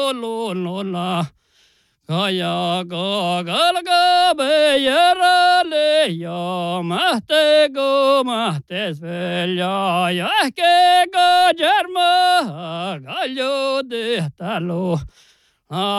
luonnolla. Kajako kalkabe järele ja mähteko mähtes veel ja ehkeka järma kalju tehtälu.